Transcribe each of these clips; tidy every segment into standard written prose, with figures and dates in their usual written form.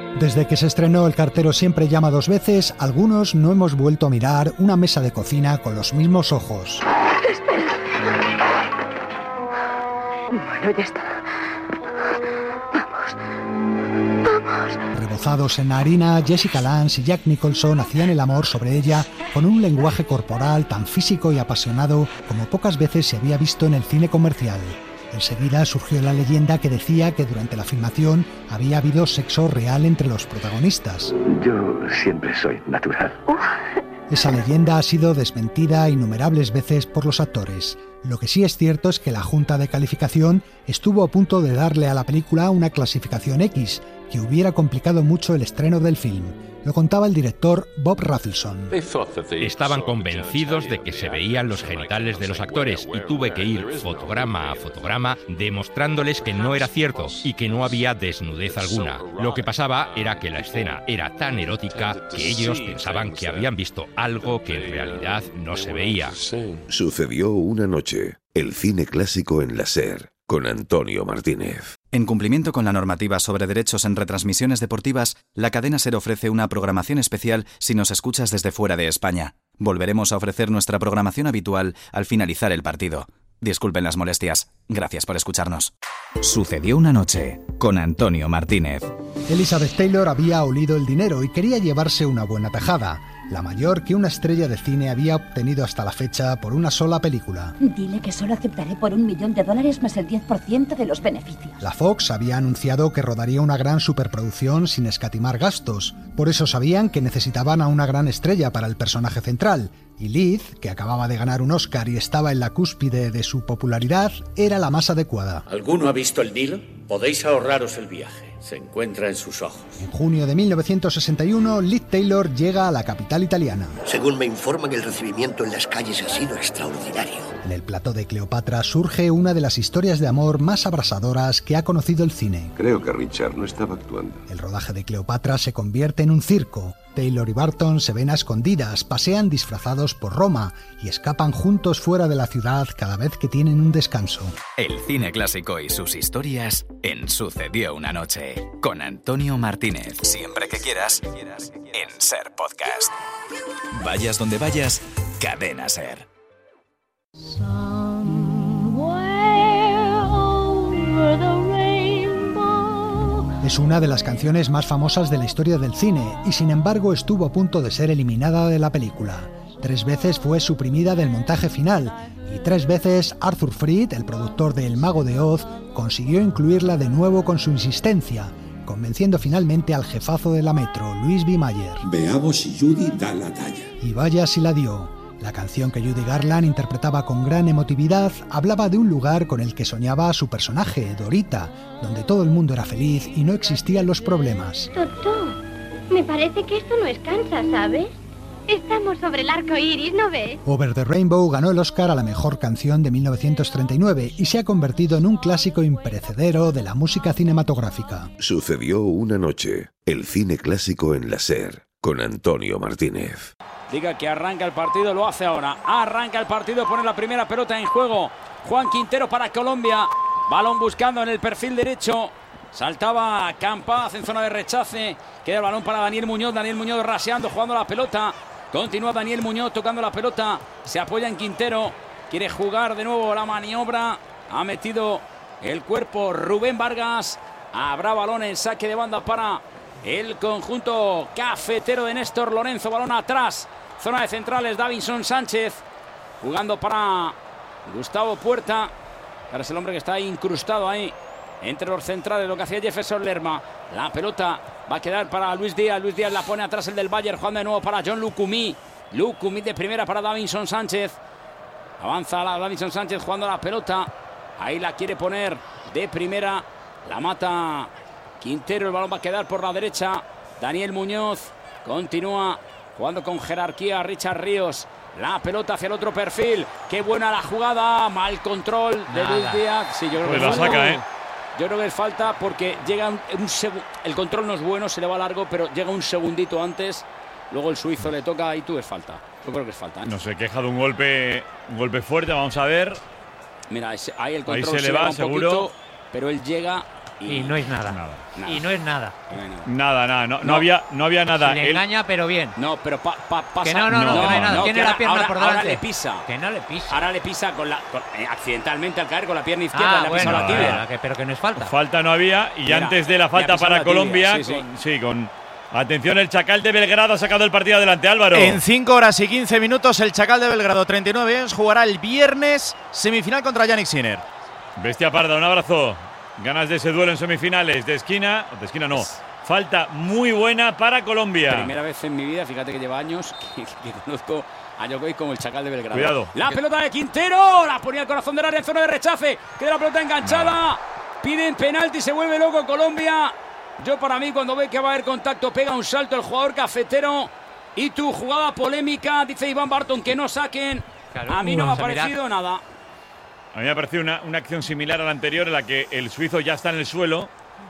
Desde que se estrenó El cartero siempre llama dos veces, algunos no hemos vuelto a mirar una mesa de cocina con los mismos ojos. Espera. Bueno, ya está. Vamos. Rebozados en la harina, Jessica Lange y Jack Nicholson hacían el amor sobre ella con un lenguaje corporal tan físico y apasionado como pocas veces se había visto en el cine comercial. Enseguida surgió la leyenda que decía que durante la filmación había habido sexo real entre los protagonistas. Yo siempre soy natural. Esa leyenda ha sido desmentida innumerables veces por los actores. Lo que sí es cierto es que la Junta de Calificación estuvo a punto de darle a la película una clasificación X, que hubiera complicado mucho el estreno del film. Lo contaba el director Bob Rafelson. Estaban convencidos de que se veían los genitales de los actores y tuve que ir fotograma a fotograma demostrándoles que no era cierto y que no había desnudez alguna. Lo que pasaba era que la escena era tan erótica que ellos pensaban que habían visto algo que en realidad no se veía. Sucedió una noche. El cine clásico en la SER, con Antonio Martínez. En cumplimiento con la normativa sobre derechos en retransmisiones deportivas, la cadena SER ofrece una programación especial si nos escuchas desde fuera de España. Volveremos a ofrecer nuestra programación habitual al finalizar el partido. Disculpen las molestias. Gracias por escucharnos. Sucedió una noche, con Antonio Martínez. Elizabeth Taylor había olido el dinero y quería llevarse una buena tajada, la mayor que una estrella de cine había obtenido hasta la fecha por una sola película. Dile que solo aceptaré por $1 millón más el 10% de los beneficios. La Fox había anunciado que rodaría una gran superproducción sin escatimar gastos. Por eso sabían que necesitaban a una gran estrella para el personaje central. Y Liz, que acababa de ganar un Oscar y estaba en la cúspide de su popularidad, era la más adecuada. ¿Alguno ha visto el Nilo? Podéis ahorraros el viaje. Se encuentra en sus ojos. En junio de 1961, Liz Taylor llega a la capital italiana. Según me informan, el recibimiento en las calles ha sido extraordinario. En el plató de Cleopatra surge una de las historias de amor más abrasadoras que ha conocido el cine. Creo que Richard no estaba actuando. El rodaje de Cleopatra se convierte en un circo. Taylor y Barton se ven a escondidas, pasean disfrazados por Roma y escapan juntos fuera de la ciudad cada vez que tienen un descanso. El cine clásico y sus historias en Sucedió una noche, con Antonio Martínez. Siempre que quieras, en SER Podcast. Vayas donde vayas, Cadena SER. Es una de las canciones más famosas de la historia del cine y sin embargo estuvo a punto de ser eliminada de la película. 3 veces fue suprimida del montaje final y 3 veces Arthur Freed, el productor de El Mago de Oz, consiguió incluirla de nuevo con su insistencia, convenciendo finalmente al jefazo de la Metro, Louis B. Mayer. Veamos si Judy da la talla. Y vaya si la dio. La canción que Judy Garland interpretaba con gran emotividad hablaba de un lugar con el que soñaba su personaje, Dorita, donde todo el mundo era feliz y no existían los problemas. Totó, me parece que esto no es Kansas, ¿sabes? Estamos sobre el arco iris, ¿no ves? Over the Rainbow ganó el Oscar a la mejor canción de 1939 y se ha convertido en un clásico imperecedero de la música cinematográfica. Sucedió una noche. El cine clásico en la SER, con Antonio Martínez. Diga que arranca el partido, lo hace ahora. Arranca el partido, pone la primera pelota en juego. Juan Quintero para Colombia. Balón buscando en el perfil derecho. Saltaba Campaz en zona de rechace. Queda el balón para Daniel Muñoz. Daniel Muñoz raseando, jugando la pelota. Continúa Daniel Muñoz tocando la pelota. Se apoya en Quintero. Quiere jugar de nuevo la maniobra. Ha metido el cuerpo Rubén Vargas. Habrá balón en saque de banda para el conjunto cafetero de Néstor Lorenzo. Balón atrás. Zona de centrales, Davinson Sánchez. Jugando para Gustavo Puerta. Ahora es el hombre que está incrustado ahí entre los centrales, lo que hacía Jefferson Lerma. La pelota va a quedar para Luis Díaz. Luis Díaz la pone atrás el del Bayern. Jugando de nuevo para John Lucumí. Lucumí de primera para Davinson Sánchez. Avanza la Davinson Sánchez jugando la pelota. Ahí la quiere poner de primera. La mata Quintero. El balón va a quedar por la derecha. Daniel Muñoz continúa jugando con jerarquía. Richard Ríos. La pelota hacia el otro perfil. Qué buena la jugada. Mal control de Luis Díaz. Sí, yo creo pues que la saca, Yo creo que es falta porque llega el control no es bueno, se le va largo, pero llega un segundito antes. Luego el suizo le toca y tú es falta. Yo creo que es falta. No se queja de un golpe fuerte, vamos a ver. Mira, ahí el control ahí se le va, un seguro. poquito, pero él llega Y no es nada. Y no es nada. Nada. No había nada. Le engaña, pero bien. No, pero pasa. Que no hay nada. Tiene la pierna por delante. Ahora le pisa. Que no le pisa. Ahora le pisa accidentalmente al caer con la pierna izquierda. Le ha pisado la tibia. Pero que no es falta. Falta no había. Y antes de la falta para Colombia, con atención, el Chacal de Belgrado ha sacado el partido adelante, Álvaro. En 5 horas y 15 minutos, el Chacal de Belgrado, 39 años, jugará el viernes semifinal contra Yannick Sinner. Bestia Parda, un abrazo. Ganas de ese duelo en semifinales. De esquina no. Falta muy buena para Colombia. Primera vez en mi vida, fíjate que lleva años que conozco a Djokovic como el Chacal de Belgrado. Cuidado. La pelota de Quintero. La ponía al corazón del área en zona de rechace. Queda la pelota enganchada. Piden penalti, se vuelve loco Colombia. Yo para mí cuando ve que va a haber contacto pega un salto el jugador cafetero. Y tu jugada polémica, dice Iván Barton, que no saquen. Claro, a mí no me ha parecido nada. A mí me ha parecido una acción similar a la anterior en la que el suizo ya está en el suelo,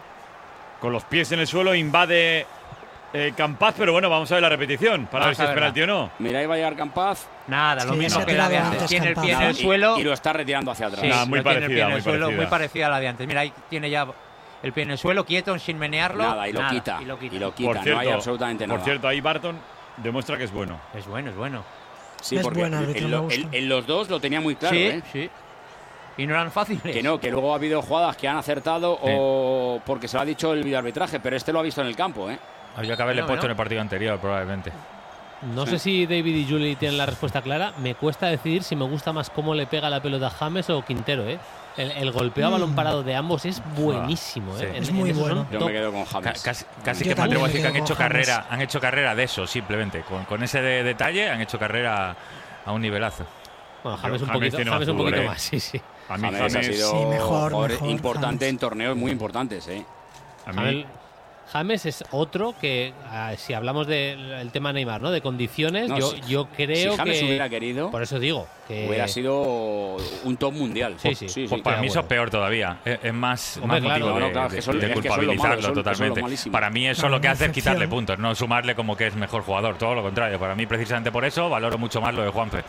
con los pies en el suelo, invade Campaz, pero bueno, vamos a ver la repetición para ver si es penalti o no. Mira, ahí va a llegar Campaz. Nada, lo mismo que la de antes. Tiene el pie en el suelo. Y lo está retirando hacia atrás. Sí, muy parecida a la de antes. Mira, ahí tiene ya el pie en el suelo, quieto, sin menearlo. Nada, y lo quita. Por cierto, no hay absolutamente nada. Por cierto, ahí Barton demuestra que es bueno. Es bueno. Sí, porque en los dos lo tenía muy claro. Sí. Y no eran fáciles. Que luego ha habido jugadas que han acertado o porque se lo ha dicho el videoarbitraje, pero este lo ha visto en el campo, Había que haberle puesto en el partido anterior, probablemente. No sé si David y Julie tienen la respuesta clara. Me cuesta decidir si me gusta más cómo le pega la pelota a James o Quintero, El golpeo a balón parado de ambos es buenísimo, Sí. Es muy bueno. Yo me quedo con James. Casi que me atrevo a decir que han hecho carrera de eso, simplemente. Con ese detalle han hecho carrera a un nivelazo. Bueno, James un poquito más, sí. A mí James ha sido mejor, importante en torneos muy importantes, A mí James es otro que, si hablamos del tema Neymar, ¿no? De condiciones, yo creo si James que hubiera querido, por eso digo que hubiera sido un top mundial. Sí, para mí eso es peor todavía. Es más motivo de culpabilizarlo totalmente. Para mí eso lo que hace es quitarle puntos, no sumarle como que es mejor jugador. Todo lo contrario. Para mí, precisamente por eso, valoro mucho más lo de Juanfe.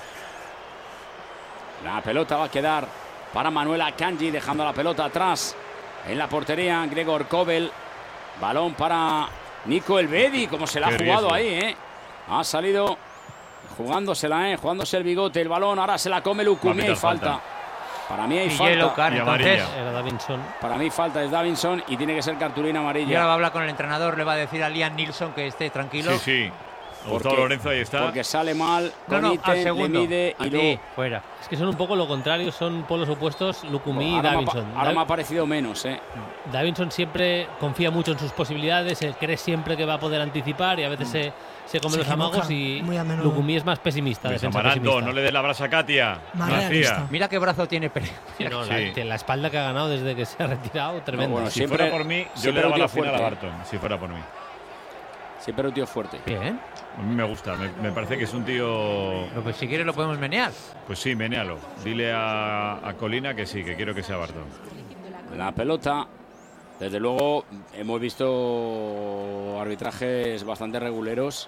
La pelota va a quedar para Manuel Akanji, dejando la pelota atrás en la portería. Gregor Kobel. Balón para Nico Elvedi, como se la ha jugado ahí, Ha salido jugándosela, jugándose el bigote, el balón. Ahora se la come Lukumi, hay falta. Para mí hay falta. Era Davinson. Para mí falta es Davinson y tiene que ser cartulina amarilla. Y ahora va a hablar con el entrenador, le va a decir a Liam Nilsson que esté tranquilo. Sí. Gustavo Lorenzo, ahí está. Porque sale mal, comite, le mide y luego fuera. Es que son un poco lo contrario, son polos opuestos, Lukumi y Davinson. Ahora me ha parecido menos, Davinson siempre confía mucho en sus posibilidades, cree siempre que va a poder anticipar y a veces se come los amagos y Lukumi es más pesimista. Amaranto, no le dé la brasa a Katia. Mira qué brazo tiene la espalda que ha ganado desde que se ha retirado, tremendo. Bueno, si fuera por mí, yo le daba la final a Barton, si fuera por mí. Siempre un tío fuerte. Bien. A mí me gusta, me parece que es un tío... Pero pues si quieres lo podemos menear. Pues sí, menealo. Dile a Colina que sí, que quiero que sea Barton. La pelota, desde luego, hemos visto arbitrajes bastante reguleros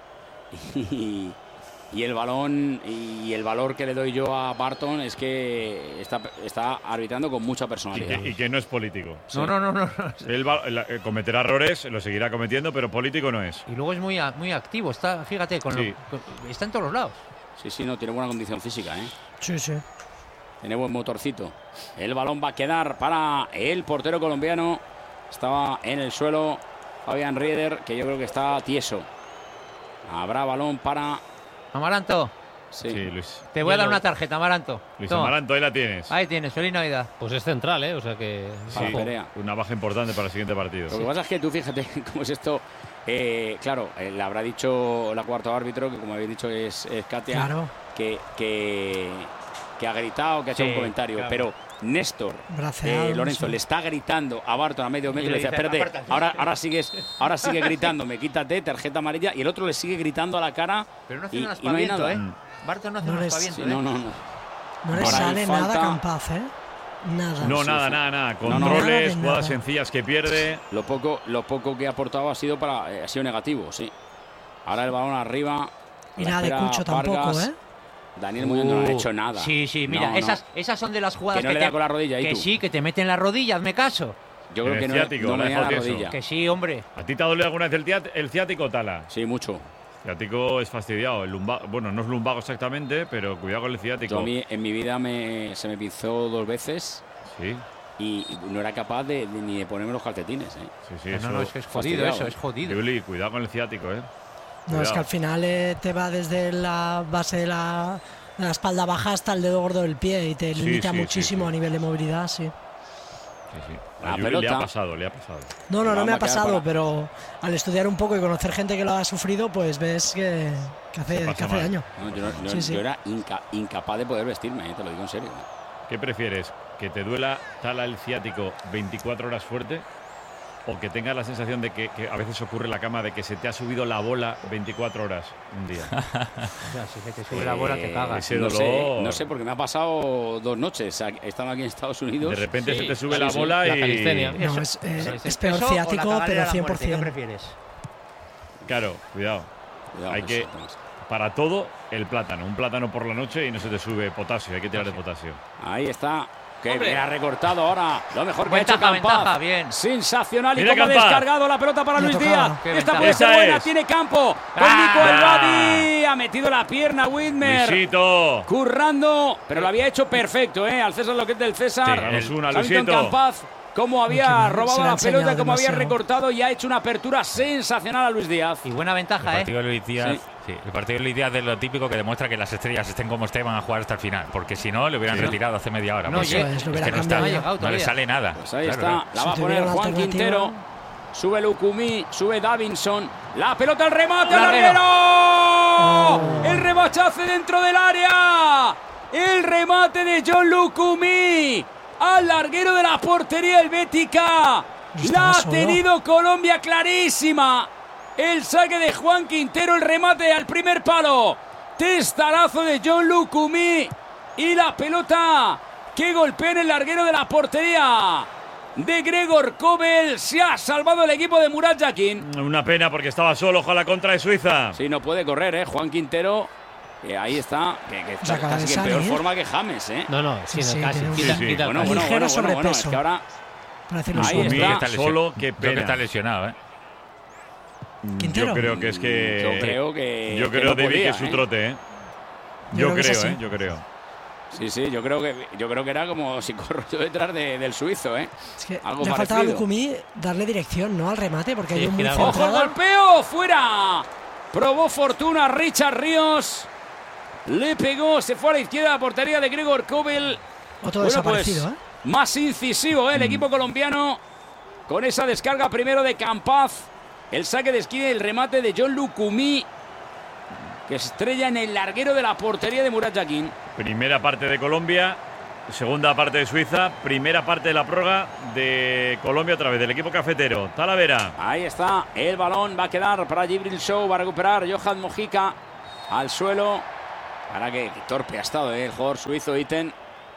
y el balón y el valor que le doy yo a Barton es que está arbitrando con mucha personalidad. Y que no es político. Sí. No. Él cometerá errores, lo seguirá cometiendo, pero político no es. Y luego es muy activo, está, fíjate, está en todos los lados. Sí, no, tiene buena condición física, Sí. Tiene buen motorcito. El balón va a quedar para el portero colombiano. Estaba en el suelo Fabián Rieder, que yo creo que está tieso. Habrá balón para... Amaranto. Sí, Luis. Te voy a dar una tarjeta, Amaranto. Luis Amaranto, ahí la tienes. Ahí tienes, feliz Navidad. Pues es central, o sea que... Sí, una baja importante para el siguiente partido. Lo que pasa es que tú fíjate cómo es esto. Claro, le habrá dicho la cuarto árbitro, que como habéis dicho es Katia, claro, que ha gritado, que ha hecho un comentario, claro. Pero Néstor Lorenzo le está gritando a Barton a medio metro y le dice, espérate, ahora sigue gritándome, quítate, tarjeta amarilla, y el otro le sigue gritando a la cara. Pero no hace un aspaviento, no hay nada. Barton no hace un aspaviento, No le sale nada Campaz, Nada. No, nada. Controles, jugadas sencillas que pierde. Lo poco que ha aportado ha sido negativo, sí. Ahora el balón arriba. Y nada de Cucho tampoco, Daniel Muñoz no ha hecho nada. Sí, mira, esas son de las jugadas que no le da con la rodilla. Que sí, que te meten la rodilla, hazme caso. Yo creo que no me da la rodilla. Que sí, hombre. ¿A ti te ha dolido alguna vez el ciático, Tala? Sí, mucho. El ciático es fastidiado. El lumbago, bueno, no es lumbago exactamente, pero cuidado con el ciático. Yo a mí, en mi vida se me pinzó 2 veces. Sí. Y no era capaz ni de ponerme los calcetines. Sí, no, es que es jodido eso, es jodido. Juli, cuidado con el ciático, No, es que al final te va desde la base de la espalda baja hasta el dedo gordo del pie y te limita muchísimo a nivel de movilidad, sí. A Juli le ha pasado. No me ha pasado, pero al estudiar un poco y conocer gente que lo ha sufrido, pues ves que hace daño. No, yo era incapaz de poder vestirme, te lo digo en serio. ¿Qué prefieres? ¿Que te duela, Tala, el ciático 24 horas fuerte? ¿O que tengas la sensación de que a veces ocurre en la cama de que se te ha subido la bola 24 horas un día? Si se te sube la bola, te cagas. Ese dolor. No sé, porque me ha pasado 2 noches. Estando aquí en Estados Unidos. De repente se te sube la bola y. No, es peor ciático, pero 100%. ¿Qué prefieres? Claro, cuidado. Hay que. Para todo, el plátano. Un plátano por la noche y no se te sube potasio. Hay que tirar de potasio. Ahí está. Que me ha recortado ahora. Lo mejor que ha hecho Campaz. Ventaja, bien. Sensacional. Mira, y cómo ha descargado la pelota para Luis Díaz. Esta puede ser buena. Tiene campo. Con Nico Elbadi. Ha metido la pierna Whitmer. Luisito. Currando. Pero lo había hecho perfecto, Al César lo que es del César. Es una, Luisito. Campaz. Cómo había robado la pelota, cómo había recortado y ha hecho una apertura sensacional a Luis Díaz. Y buena ventaja, el partido de Luis Díaz, el partido de Luis Díaz es lo típico que demuestra que las estrellas estén como estén, van a jugar hasta el final. Porque si no, le hubieran retirado hace media hora. No, es que no le sale nada. Pues ahí está, la va a poner Juan Quintero. Sube Lucumí, sube Davinson. La pelota al remate, al larguero. El rebachazo dentro del área. El remate de John Lucumí. Al larguero de la portería helvética. La ha tenido Colombia clarísima. El saque de Juan Quintero, el remate al primer palo. Testarazo de John Lucumí. Y la pelota que golpea en el larguero de la portería de Gregor Kobel. Se ha salvado el equipo de Murat Yakin. Una pena porque estaba solo, ojalá contra de Suiza. Sí, no puede correr, Juan Quintero. Ahí está, que está casi en peor forma que James, No, casi. Quita. Bueno, es que ahora. Ahí está solo, qué pena. Creo que está lesionado, Quintero. Yo creo que es que. Yo creo, David, que es su trote, Yo creo. Sí, yo creo que era como si corro yo detrás del suizo, Es que le faltaba a Lucumí darle dirección, ¿no? Al remate, porque hay un muy centrado. ¡Ojo, golpeo! ¡Fuera! Probó fortuna Richard Ríos. Le pegó, se fue a la izquierda de la portería de Gregor Kobel. Otro desaparecido, Más incisivo, el equipo colombiano. Con esa descarga primero de Campaz. El saque de esquina y el remate de John Lucumí, que estrella en el larguero de la portería de Murat Yakin. Primera parte de Colombia, segunda parte de Suiza, primera parte de la prórroga de Colombia otra vez, del equipo cafetero. Talavera. Ahí está, el balón va a quedar para Jibril Show, va a recuperar Johan Mojica al suelo. Ahora que torpe ha estado el jugador suizo Itten,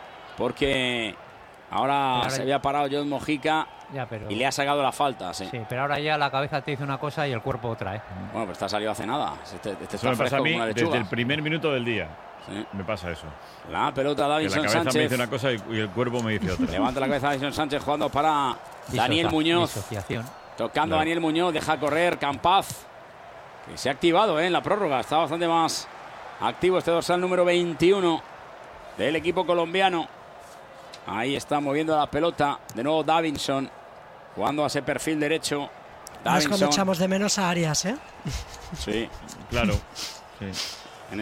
porque ahora se había parado John Mojica y le ha sacado la falta. Sí, pero ahora ya la cabeza te dice una cosa y el cuerpo otra. Bueno, pues está salido hace nada. Eso me pasa a mí desde el primer minuto del día. Me pasa eso. La pelota Davinson Sánchez. La cabeza me dice una cosa y el cuerpo me dice otra. Levanta la cabeza Davinson Sánchez jugando para Daniel Muñoz. Tocando a Daniel Muñoz, deja correr Campaz, que se ha activado en la prórroga. Está bastante más activo este dorsal número 21 del equipo colombiano. Ahí está moviendo la pelota. De nuevo Davinson, jugando a ese perfil derecho. Es cuando echamos de menos a Arias, Sí, claro. Sí. En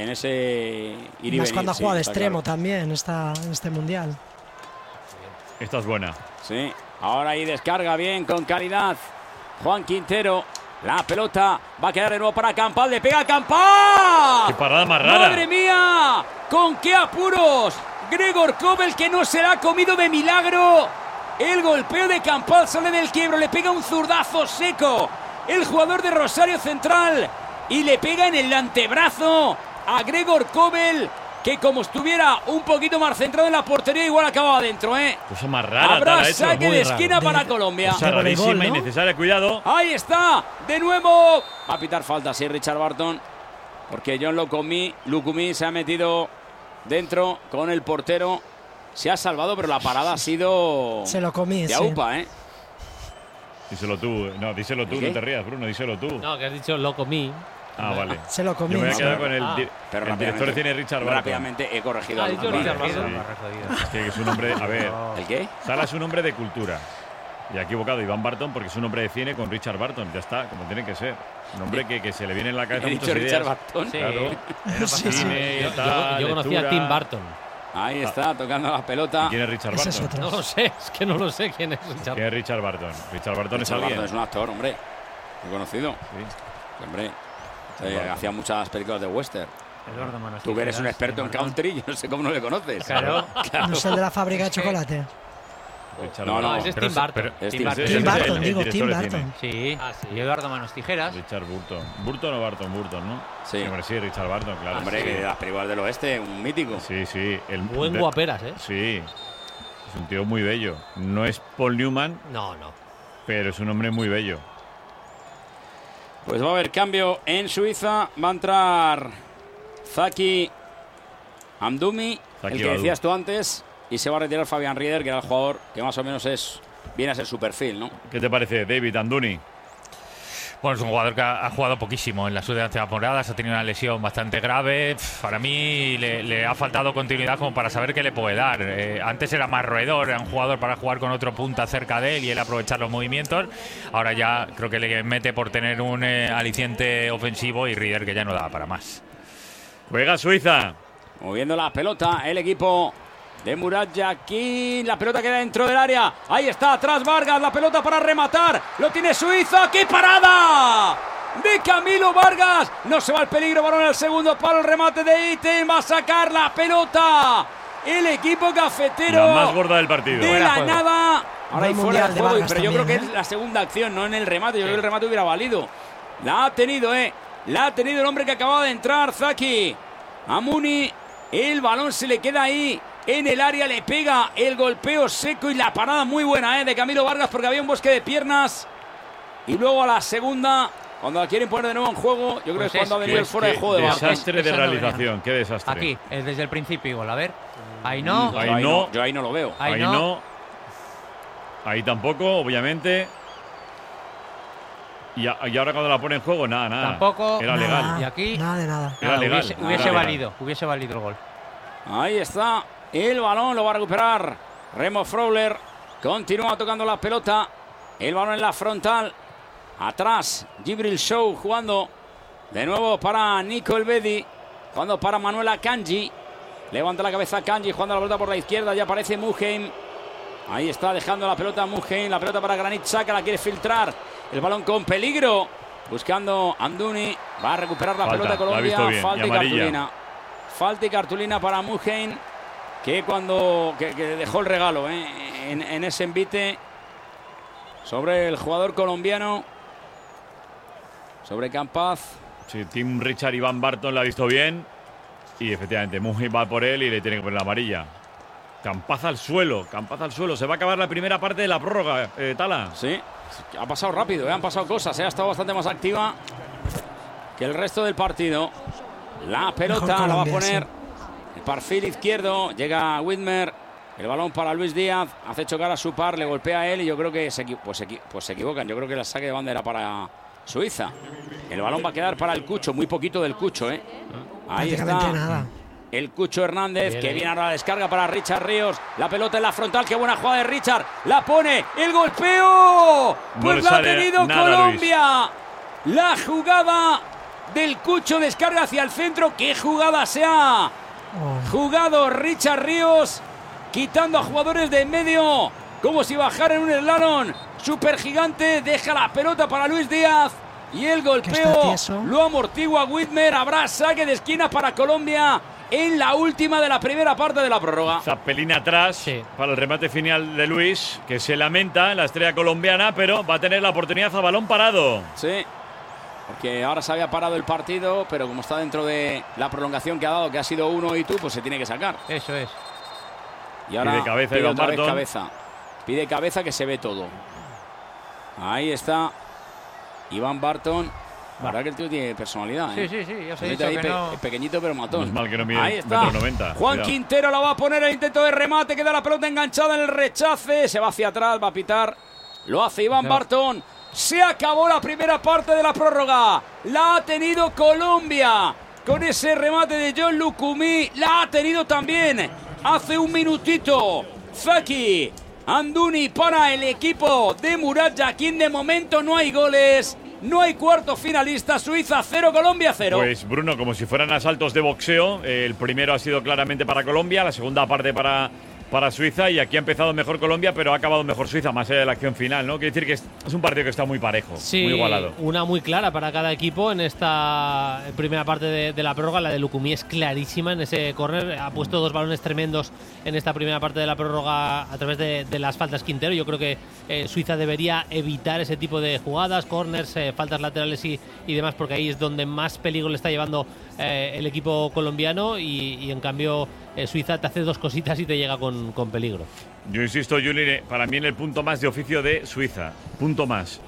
ese ir y venir, cuando ha jugado de extremo claro. También en este mundial. Esta es buena. Sí, ahora ahí descarga bien, con calidad Juan Quintero. La pelota va a quedar de nuevo para Campaz. Le pega a Campaz. ¡Qué parada más rara! ¡Madre mía! ¡Con qué apuros! Gregor Kobel, que no se la ha comido de milagro. El golpeo de Campaz sale del quiebro. Le pega un zurdazo seco el jugador de Rosario Central. Y le pega en el antebrazo a Gregor Kobel, que como estuviera un poquito más centrado en la portería, igual acababa adentro, Cosa más rara. Habrá saque de esquina para Colombia. Cosa rarísima, innecesaria, cuidado. Ahí está, de nuevo. Va a pitar falta, sí, Richard Barton, porque John Lucumí se ha metido dentro con el portero. se ha salvado, pero la parada ha sido Se lo comí, de sí. aupa, ¿eh? Díselo tú. No, díselo tú, ¿Qué? no te rías, Bruno, díselo tú. No, que has dicho lo comí. Ah, vale. Se lo comí. Yo me voy a quedar sí. con el director de cine Richard Barton. Rápidamente he corregido Ha dicho Richard Barton. Es que es un hombre, a ver, ¿El qué? Sala es un hombre de cultura. Y ha equivocado Iván Barton porque es un hombre de cine con Richard Barton. Ya está, como tiene que ser. Un hombre que se le viene en la cabeza ¿He muchas dicho ideas. Richard Barton? Claro. Sí, sí. Cine, tal, Yo conocía a lectura. Tim Burton. Ahí está, tocando la pelota. ¿Y quién es Richard Ese es Barton? otro. No lo sé, es que no lo sé quién es Richard. ¿Quién es Richard Barton? Richard Barton es Richard alguien. Barton es un actor, hombre. Muy conocido. Sí. Hombre. Barton. Hacía muchas películas de western. Eduardo Manos Tú que eres un Tijeras, experto en country, yo no sé cómo no le conoces. Claro. No es el de la fábrica de chocolate. Richard No, no, Barton. ese es Pero Tim Burton. Es Tim Tim Burton. Burton. Tim Ese es Burton, el digo, director Tim de cine. Burton. Sí. Ah, sí. Y Eduardo Manos Tijeras. Richard Burton. ¿Burton o Barton? Burton, ¿no? Sí. Hombre, sí, Richard Barton, claro. Hombre, sí. que de las películas del oeste, un mítico. Sí, sí. Buen guaperas, ¿eh? Sí. Es un tío muy bello. No es Paul Newman, No, no. pero es un hombre muy bello. Pues va a haber cambio en Suiza. Va a entrar Zaki Amdouni, Zaki el que Badu. decías tú antes, y se va a retirar Fabián Rieder, que era el jugador que más o menos viene a ser su perfil, ¿no? ¿Qué te parece, David Amdouni? Bueno, es un jugador que ha jugado poquísimo en las últimas temporadas, ha tenido una lesión bastante grave. Para mí le ha faltado continuidad como para saber qué le puede dar. Antes era más roedor, era un jugador para jugar con otro punta cerca de él y él aprovechar los movimientos. Ahora ya creo que le mete por tener un aliciente ofensivo y Rieder que ya no da para más. Juega Suiza. Moviendo la pelota, el equipo de Murat Yakin. La pelota queda dentro del área. Ahí está, atrás Vargas. La pelota para rematar. Lo tiene Suiza. ¡Qué parada! De Camilo Vargas. No se va al peligro. Balón al segundo palo. El remate de Iten. Va a sacar la pelota. El equipo cafetero. La más gorda del partido. De la nada. Ahora hay Buen fuera de mundial de juego. Vargas Pero yo creo que también, es la segunda acción, no en el remate. Yo creo que el remate hubiera valido. La ha tenido, La ha tenido el hombre que acaba de entrar, Zaki Amdouni. El balón se le queda ahí en el área, le pega el golpeo seco y la parada muy buena de Camilo Vargas porque había un bosque de piernas. Y luego a la segunda, cuando la quieren poner de nuevo en juego, yo creo Pues que es cuando ha venido el fuera de Qué juego de Vargas. desastre de Esa no realización, qué desastre. Aquí, desde el principio igual. A ver. Ahí no. Ahí no. Yo ahí no lo veo. Ahí Ahí no. no. Ahí tampoco, obviamente. Y ahora cuando la pone en juego, nada. Tampoco. Era Nada. legal. Y aquí. Nada de nada. Era legal. Hubiese Era valido. Hubiese valido el gol. Ahí está el balón, lo va a recuperar Remo Freuler. Continúa tocando la pelota. El balón en la frontal. Atrás, Gibril Show jugando de nuevo para Nico Elvedi. Jugando para Manuel Akanji. Levanta la cabeza Akanji, jugando la pelota por la izquierda. Ya aparece Muheim. Ahí está dejando la pelota Muheim. La pelota para Granit Xhaka, la quiere filtrar. El balón con peligro. Buscando Amdouni. Va a recuperar la pelota la ha Colombia. visto bien, Falta y y amarilla. cartulina. Falta y cartulina para Muheim. Que dejó el regalo en ese envite sobre el jugador colombiano. Sobre Campaz. Sí, Tim Richard Iván Barton la ha visto bien. Y efectivamente, Muji va por él y le tiene que poner la amarilla. Campaz al suelo. Se va a acabar la primera parte de la prórroga, Tala. Sí, ha pasado rápido, han pasado cosas. Ha estado bastante más activa que el resto del partido. La pelota la va a poner el perfil izquierdo. Llega Whitmer. El balón para Luis Díaz. Hace chocar a su par, le golpea a él y yo creo que se equivocan. Yo creo que el saque de banda era para Suiza. El balón va a quedar para el Cucho. Muy poquito del Cucho, Ahí está. Nada. El Cucho Hernández, Bien, que viene ahora a la descarga para Richard Ríos. La pelota en la frontal, qué buena jugada de Richard. La pone, el golpeo. Pues le la ha sale tenido nada, Colombia. La jugada del Cucho, descarga hacia el centro. ¡Qué jugada se ha jugado Richard Ríos! Quitando a jugadores de en medio, como si bajara en un slalom super gigante. Deja la pelota para Luis Díaz. Y el golpeo lo amortigua Whitmer. Habrá saque de esquina para Colombia en la última de la primera parte de la prórroga. Zapelín atrás para el remate final de Luis, que se lamenta, la estrella colombiana, pero va a tener la oportunidad a balón parado. Sí, porque ahora se había parado el partido, pero como está dentro de la prolongación que ha dado, que ha sido 1 y tú, pues se tiene que sacar. Eso es. Y ahora pide cabeza, pide Iván otra vez Barton. cabeza. Pide cabeza, que se ve todo. Ahí está Iván Barton. La verdad que el tío tiene personalidad. Sí, ya os he dicho que no. Pequeñito pero matón. Es mal que no mide Ahí está. 1,90 m. Juan Quintero la va a poner el intento de remate. Queda la pelota enganchada en el rechace. Se va hacia atrás, va a pitar. Lo hace Iván Barton. Se acabó la primera parte de la prórroga. La ha tenido Colombia. Con ese remate de John Lucumí. La ha tenido también hace un minutito Faki Anduni para el equipo de Murat Yakin. De momento no hay goles. No hay cuarto finalista. Suiza 0, Colombia 0. Pues Bruno, como si fueran asaltos de boxeo. El primero ha sido claramente para Colombia, la segunda parte para Suiza, y aquí ha empezado mejor Colombia, pero ha acabado mejor Suiza, más allá de la acción final, ¿no? Quiere decir que es un partido que está muy parejo, sí, muy igualado. Una muy clara para cada equipo en esta primera parte de la prórroga. La de Lucumí es clarísima en ese córner. Ha puesto 2 balones tremendos en esta primera parte de la prórroga a través de las faltas Quintero. Yo creo que Suiza debería evitar ese tipo de jugadas, córners, faltas laterales y demás, porque ahí es donde más peligro le está llevando el equipo colombiano, y en cambio Suiza te hace 2 cositas y te llega con peligro. Yo insisto, Juli, para mí en el punto más de oficio de Suiza. Punto más.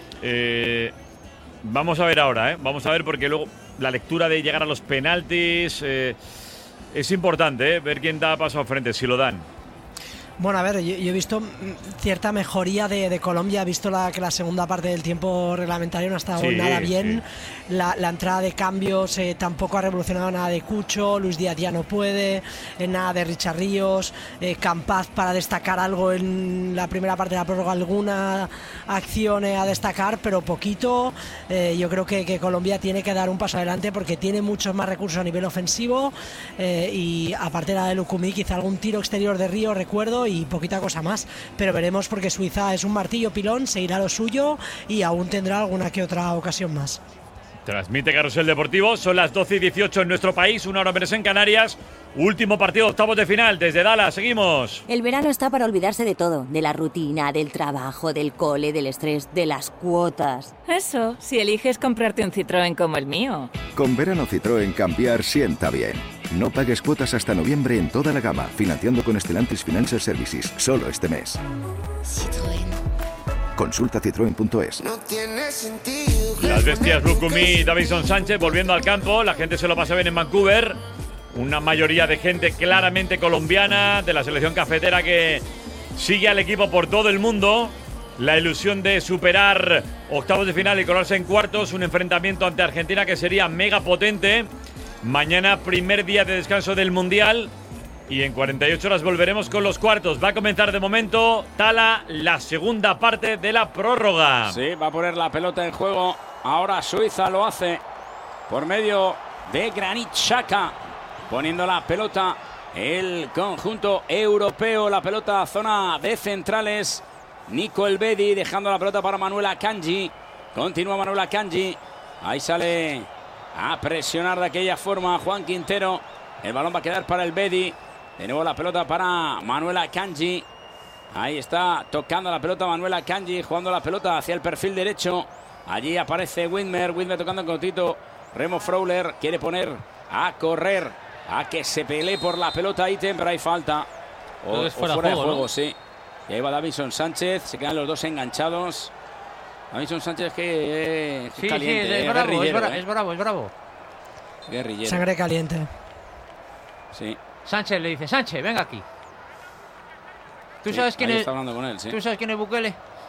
Vamos a ver ahora, vamos a ver, porque luego la lectura de llegar a los penaltis es importante, ver quién da paso al frente, si lo dan. Bueno, a ver, yo he visto cierta mejoría de Colombia. He visto que la segunda parte del tiempo reglamentario no ha estado nada bien. Sí. La entrada de cambios tampoco ha revolucionado nada de Cucho. Luis Díaz ya no puede. Nada de Richard Ríos. Campaz para destacar algo en la primera parte de la prórroga. Alguna acción a destacar, pero poquito. Yo creo que Colombia tiene que dar un paso adelante porque tiene muchos más recursos a nivel ofensivo. Y aparte de la de Lucumí, quizá algún tiro exterior de Río, recuerdo, y poquita cosa más, pero veremos, porque Suiza es un martillo pilón, seguirá lo suyo y aún tendrá alguna que otra ocasión más. Transmite Carrusel Deportivo, son las 12:18 en nuestro país, 1 hora menos en Canarias. Último partido, octavos de final, desde Dallas, seguimos. El verano está para olvidarse de todo, de la rutina, del trabajo, del cole, del estrés, de las cuotas. Eso, si eliges comprarte un Citroën como el mío. Con verano Citroën cambiar sienta bien. No pagues cuotas hasta noviembre en toda la gama, financiando con Stellantis Financial Services, solo este mes. Citroën. Consulta citroen.es. No tiene sentido. Las bestias Lucumí y Davinson Sánchez volviendo al campo. La gente se lo pasa bien en Vancouver. Una mayoría de gente claramente colombiana, de la selección cafetera, que sigue al equipo por todo el mundo. La ilusión de superar octavos de final y colarse en cuartos. Un enfrentamiento ante Argentina que sería mega potente. Mañana, primer día de descanso del Mundial. Y en 48 horas volveremos con los cuartos. Va a comenzar de momento, Tala, la segunda parte de la prórroga. Sí, va a poner la pelota en juego. Ahora Suiza lo hace por medio de Granit Xhaka. Poniendo la pelota el conjunto europeo. La pelota zona de centrales. Nico Elvedi dejando la pelota para Manuel Akanji. Continúa Manuel Akanji. Ahí sale a presionar de aquella forma Juan Quintero. El balón va a quedar para Elvedi. De nuevo la pelota para Manuel Akanji. Ahí está tocando la pelota Manuel Akanji, jugando la pelota hacia el perfil derecho. Allí aparece Widmer tocando en cortito. Remo Freuler quiere poner a correr, a que se pelee por la pelota Iten, pero hay falta. O fuera de juego, ¿no? Sí. Y ahí va Davinson Sánchez, se quedan los dos enganchados. Davinson Sánchez que sí, caliente, sí, es bravo. Guerrillero. Sangre caliente. Sí. Sánchez le dice, Sánchez, venga aquí. ¿Tú sabes quién es? Está hablando con él, sí. ¿Tú sabes quién es Bukele?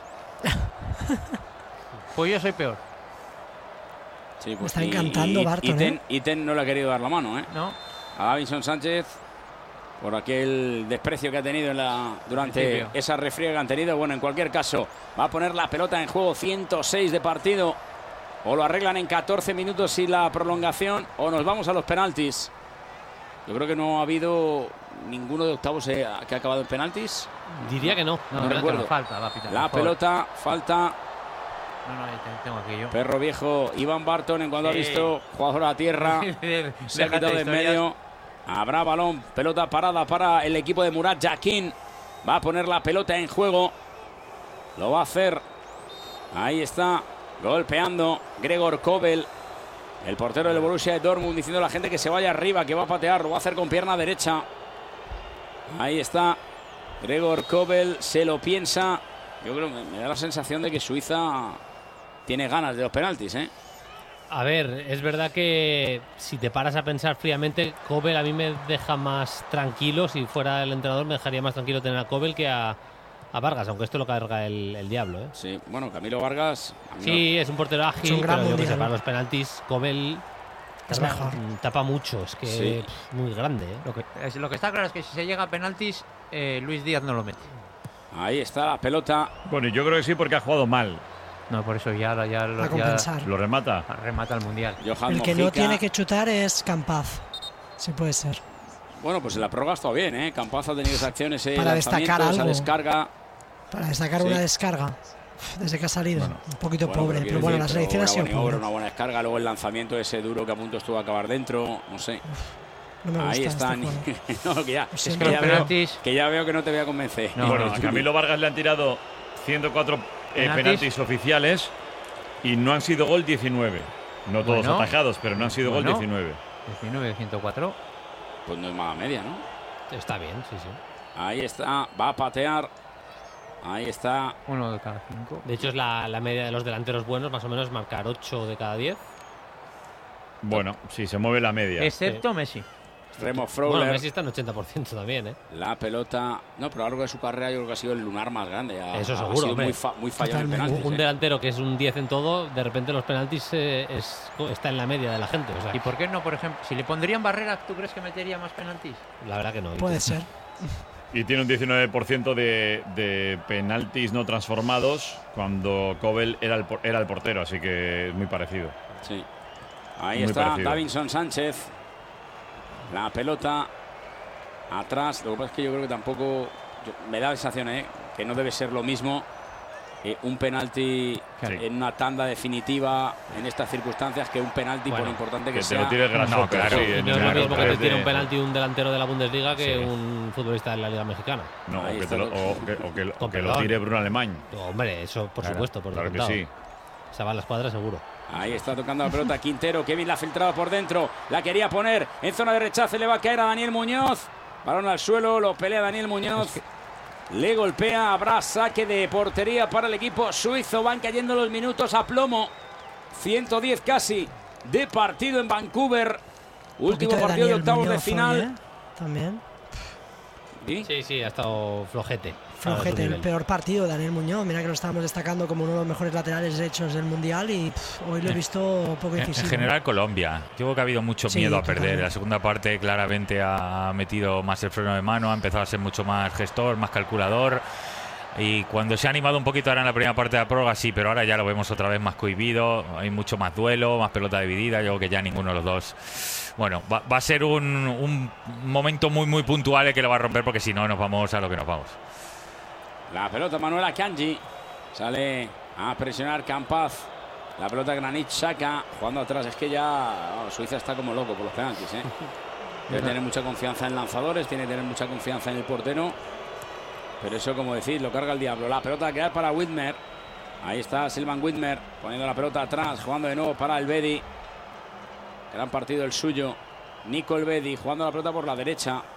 Pues yo soy peor. Sí, pues me está encantando Barton. Iten no le ha querido dar la mano, No. A Davinson Sánchez por aquel desprecio que ha tenido durante esa refriega que han tenido. Bueno, en cualquier caso, va a poner la pelota en juego. 106 de partido. O lo arreglan en 14 minutos y la prolongación, o nos vamos a los penaltis. Yo creo que no ha habido ninguno de octavos que ha acabado en penaltis. Diría que no. No recuerdo. Falta, va a pitar. La pelota, falta. No, tengo aquí yo. Perro viejo, Iván Barton, en cuanto ha visto jugador a tierra, se ha quitado de en medio. Habrá balón, pelota parada para el equipo de Murat Yakin. Va a poner la pelota en juego. Lo va a hacer. Ahí está, golpeando Gregor Kobel, el portero del Borussia de Dortmund, diciendo a la gente que se vaya arriba, que va a patear. Lo va a hacer con pierna derecha. Ahí está Gregor Kobel, se lo piensa. Yo creo que me da la sensación de que Suiza tiene ganas de los penaltis, ¿eh? A ver, es verdad que si te paras a pensar fríamente, Kobel a mí me deja más tranquilo. Si fuera el entrenador me dejaría más tranquilo tener a Kobel que a Vargas, aunque esto lo carga el diablo, ¿eh? Sí, bueno, Camilo Vargas... Sí, es un portero ágil, pero yo que sé, para los penaltis, Kobel es mejor. Tapa mucho, es que sí. Muy grande, ¿eh? Lo que está claro es que si se llega a penaltis, Luis Díaz no lo mete. Ahí está la pelota. Bueno, yo creo que sí porque ha jugado mal. No, por eso ya lo remata. Remata el Mundial. El que no tiene que chutar es Campaz. Sí puede ser. Bueno, pues en la prórroga está bien, ¿eh? Campaz ha tenido esas acciones, para destacar algo. Esa descarga. Para destacar una descarga. Desde que ha salido. Un poquito pobre. Pero bueno, la selección ha sido pobre. Una buena descarga. Luego el lanzamiento ese duro que a punto estuvo a acabar dentro. No sé. No me ahí están. No, que ya veo que no te voy a convencer. No, bueno, a Camilo Vargas le han tirado 104 penaltis oficiales y no han sido gol 19. No todos atajados, pero no han sido gol 19. 19 de 104. Pues no es mala media, ¿no? Está bien, sí. Ahí está, va a patear. Ahí está. 1 de cada 5. De hecho, es la media de los delanteros buenos, más o menos marcar 8 de cada 10. Bueno, sí, se mueve la media. Excepto Messi. Remo Freuler. Bueno, Messi está en 80% también, ¿eh? La pelota... No, pero a lo largo de su carrera yo creo que ha sido el lunar más grande. Eso seguro, ha sido muy fallado en penaltis. Un delantero que es un 10 en todo, de repente los penaltis está en la media de la gente. O sea. ¿Y por qué no, por ejemplo? Si le pondrían barrera, ¿tú crees que metería más penaltis? La verdad que no. Puede ser. Y tiene un 19% de penaltis no transformados cuando Kobel era el portero, así que es muy parecido. Sí. Ahí muy está parecido. Davinson Sánchez. La pelota atrás. Lo que pasa es que yo creo que tampoco me da la sensación que no debe ser lo mismo un penalti en una tanda definitiva en estas circunstancias que un penalti por importante que sea. Te lo tires grasoso. No, claro. Sí, no es lo mismo que te tire un penalti un delantero de la Bundesliga que un futbolista de la Liga Mexicana. No, o que lo tire Bruno Alemán. Hombre, eso por supuesto. Por claro que sí. Se va a la escuadra seguro. Ahí está tocando la pelota Quintero. Kevin la ha filtrado por dentro. La quería poner en zona de rechace. Le va a caer a Daniel Muñoz. Balón al suelo. Lo pelea Daniel Muñoz. Le golpea. Habrá saque de portería para el equipo suizo. Van cayendo los minutos a plomo. 110 casi de partido en Vancouver. Último partido de octavos de final. También. Sí, ha estado flojete. El peor partido de Daniel Muñoz. Mira que lo estábamos destacando como uno de los mejores laterales derechos del Mundial y hoy lo he visto poco difícil. En general Colombia. Yo creo que ha habido mucho miedo a perder. La segunda parte claramente ha metido más el freno de mano, ha empezado a ser mucho más gestor, más calculador. Y cuando se ha animado un poquito ahora en la primera parte de la prórroga, sí, pero ahora ya lo vemos otra vez más cohibido. Hay mucho más duelo, más pelota dividida. Yo creo que ya ninguno de los dos... Bueno, va a ser un momento muy, muy puntual el que lo va a romper, porque si no, nos vamos a lo que nos vamos. La pelota Manuela Kanji. Sale a presionar Campaz. La pelota Granit Xhaka jugando atrás. Es que ya Suiza está como loco por los penaltis, ¿eh? Tiene que tener mucha confianza en lanzadores, tiene que tener mucha confianza en el portero. Pero eso, como decís, lo carga el diablo. La pelota queda para Widmer. Ahí está Silvan Widmer poniendo la pelota atrás, jugando de nuevo para el Bedi. Gran partido el suyo. Nico Elvedi jugando la pelota por la derecha.